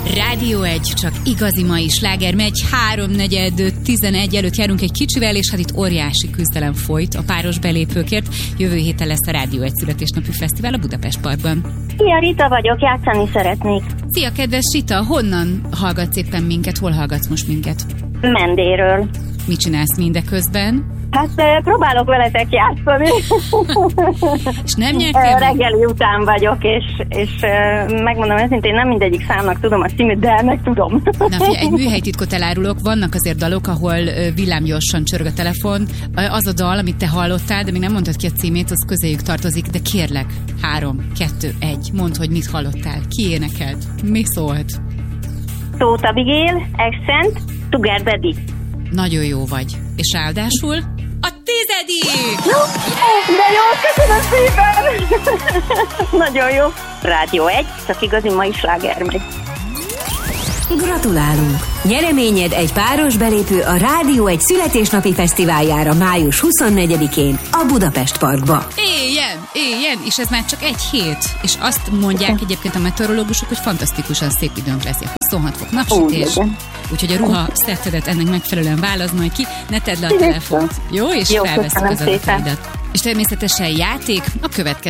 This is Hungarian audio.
Rádió 1, csak igazi mai sláger megy, 3:45 előtt járunk egy kicsivel, és hát itt óriási küzdelem folyt a páros belépőkért. Jövő héten lesz a Rádió 1 születésnapi fesztivál a Budapest Parkban. Szia, Rita vagyok, játszani szeretnék. Szia, kedves Rita, honnan hallgatsz éppen minket? Hol hallgatsz most minket? Mendéről. Mit csinálsz mindeközben? Hát próbálok veletek játszani. És nem nyertél? Reggeli után vagyok, és megmondom őszintén, nem mindegyik számnak tudom a címét, de meg tudom. Na figyelj, egy műhelytitkot elárulok, vannak azért dalok, ahol villámgyorsan csörög a telefon. Az a dal, amit te hallottál, de még nem mondtad ki a címét, az közéjük tartozik, de kérlek, 3, 2, 1, mondd, hogy mit hallottál, ki énekelt, mi szólt? Tóth Abigail, Accent, Sugar Daddy. Nagyon jó vagy. És ráadásul a 10. De jó, köszönöm szépen! Nagyon jó. Rádió 1, csak igazi mai sláger megy. Gratulálunk! Nyereményed egy páros belépő a Rádió 1 születésnapi fesztiváljára május 24-én a Budapest Parkba. Éljen, és ez már csak egy hét. És azt mondják egyébként a meteorológusok, hogy fantasztikusan szép időnk lesz. 26 fok napsütés. Úgyhogy a ruha szettedet ennek megfelelően válasz majd ki, ne tedd le a telefont. Jó? És felveszünk az adataidat. És természetesen játék a következő